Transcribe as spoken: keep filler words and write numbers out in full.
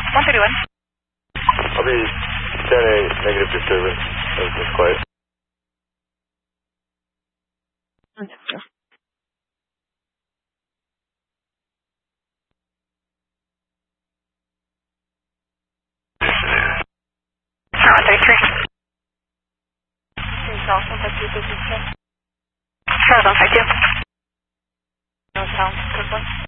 one thirty-one. I'll be ten eight, negative disturbance. Everything's quiet. one sixty. one thirty-three. South one five two, business ten. South one five two. No sound, good one.